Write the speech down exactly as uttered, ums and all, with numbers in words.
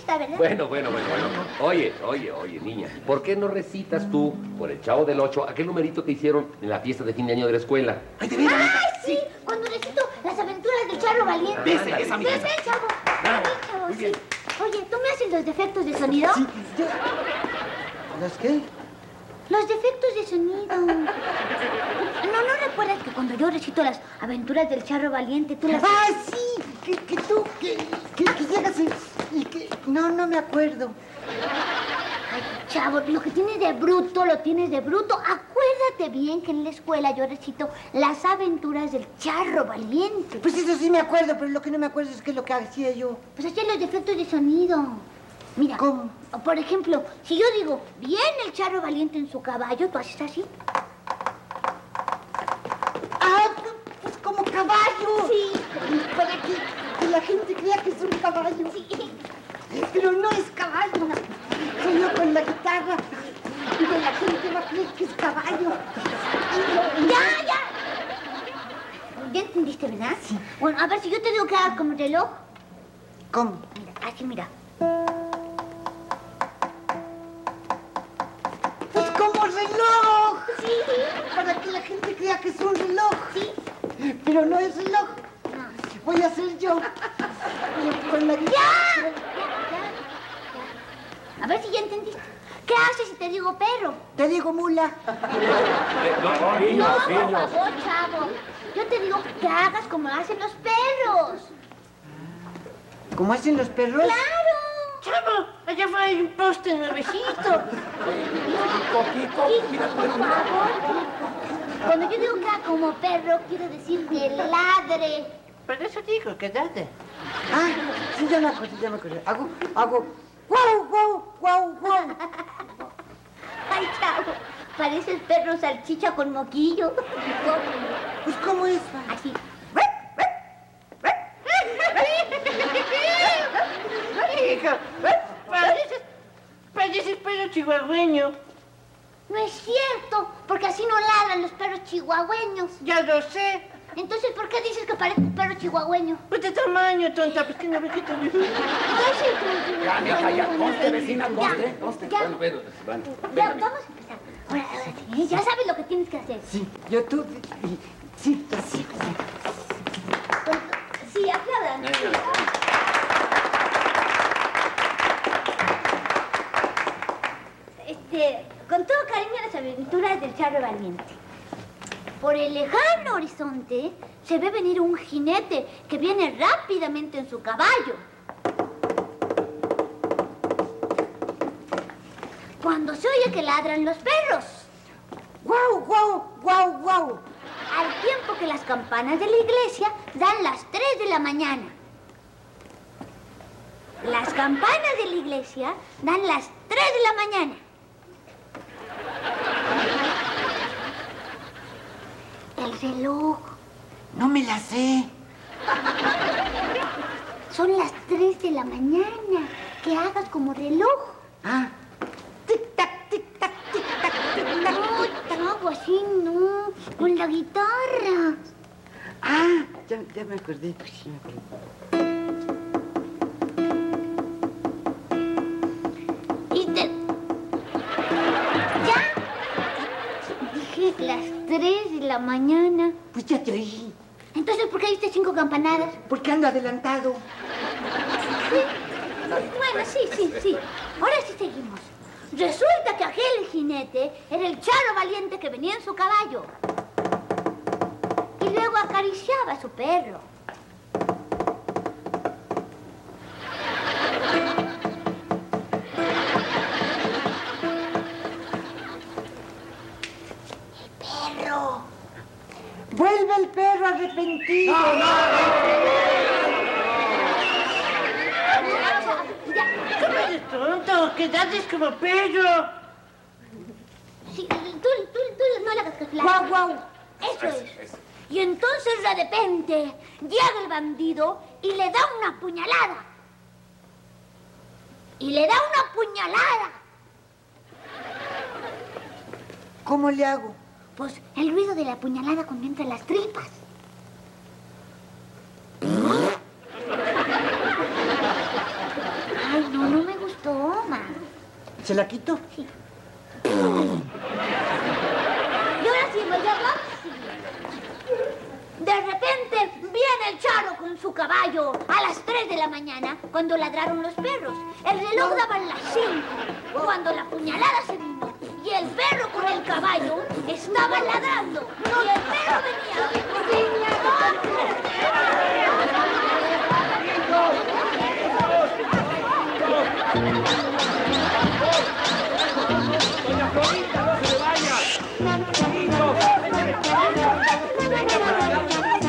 esta, ¿verdad? Bueno, bueno, bueno, bueno. Oye, oye, oye, niña, ¿por qué no recitas tú, por el Chavo del Ocho, aquel numerito que hicieron en la fiesta de fin de año de la escuela? ¡Ay, de veras! ¡Ay, sí! Cuando recito las aventuras del Charro Valiente. Esa, esa, Sí, sí, Chavo. Sí, Chavo, sí. Oye, ¿tú me haces los defectos de sonido? Sí, yo... ¿Los qué? Los defectos de sonido. No, ¿no recuerdas que cuando yo recito las aventuras del Charro Valiente, tú las... ¡Ah, sí! Que, que tú, que, que, que llegas y, y que... No, no me acuerdo. Ay, Chavo, lo que tienes de bruto, lo tienes de bruto. Acuérdate bien que en la escuela yo recito las aventuras del Charro Valiente. Pues eso sí me acuerdo, pero lo que no me acuerdo es qué es lo que hacía yo. Pues hacía los defectos de sonido. Mira, ¿cómo? Por ejemplo, si yo digo, viene el Charro Valiente en su caballo, tú haces así. Ah, pues como caballo. Sí. Para que, que la gente crea que es un caballo. Sí. Pero no es caballo. Soy yo con la guitarra. Y la gente va a creer que es caballo. ¡Ya, ya! ¿Ya entendiste, verdad? Sí. Bueno, a ver, si yo te digo que hagas como reloj. ¿Cómo? Mira, así, mira. Pues como reloj. Sí. Para que la gente crea que es un reloj. Sí. Pero no es reloj. No. Voy a hacer yo. Con la ¡Ya! guitarra. Ya, ya, ya. A ver si ya entendiste. ¿Qué haces si te digo perro? Te digo mula. No, niños, No, por niños. favor, Chavo. Yo te digo que hagas como hacen los perros. ¿Cómo hacen los perros? ¡Claro! Chavo, allá afuera hay un poste nuevecito. Kiko, Kiko, mira, Por favor, Kiko. Cuando yo digo que haga como perro, quiero decir que ladre. Por eso digo, quédate. Ah, sí, ya me acuerdo, ya me acuerdo. Hago, hago, guau, guau, guau, guau. Ay, Chavo, pareces perro salchicha con moquillo. Pues, ¿cómo es? Así. Hijo, pareces, pareces perro chihuahueño. No es cierto, porque así no ladran los perros chihuahueños. Ya lo sé. Entonces, ¿por qué dices que parece un perro chihuahueño? Pues de tamaño, tonta, pues que no ve que te... Ay, sí, tú- Ya, mija, ya, conste, vecina, conste, conste. Ya. Bueno, pero, bueno, Ya, venga. vamos a empezar. Ahora, ahora sí, ya sabes lo que tienes que hacer. Sí, yo tú... y- Sí, así, así. Sí, aplaudan. Venga, Sí. Este, con todo cariño, las aventuras del Charro Valiente. Por el lejano horizonte se ve venir un jinete que viene rápidamente en su caballo. Cuando se oye que ladran los perros, Guau, guau, guau, guau. al tiempo que las campanas de la iglesia dan las tres de la mañana. Las campanas de la iglesia dan las tres de la mañana. El reloj. No me la sé. Son las tres de la mañana. Que hagas como reloj. Ah. Tic-tac, tic-tac, tic-tac, tic-tac. No, Chavo, así no. Con la guitarra. Ah, ya, ya me acordé. Pues sí, me acordé. Y te... ¿Ya? Dije las tres de la mañana. Pues ya te oí. Entonces, ¿por qué diste cinco campanadas? Porque ando adelantado. Sí. Bueno, sí, sí, sí. Ahora sí seguimos. Resulta que aquel jinete era el Charro Valiente que venía en su caballo. Y luego acariciaba a su perro. El perro. Vuelve el perro arrepentido. No, no, ¿Cómo eres tonto? Quédate como perro. Sí, tú, tú, tú no le hagas caso. Guau, guau. Eso es. Y entonces de repente llega el bandido y le da una puñalada. Y le da una puñalada. ¿Cómo le hago? Pues el ruido de la puñalada cuando entra en las tripas. Ay, no, no, ¿Se la quito? Sí. Y ahora sí, ¿verdad? De repente viene el Charo con su caballo a las tres de la mañana cuando ladraron los perros. El reloj daba las cinco cuando la puñalada se vino. Y el perro con el caballo estaba ladrando. Y el perro venía...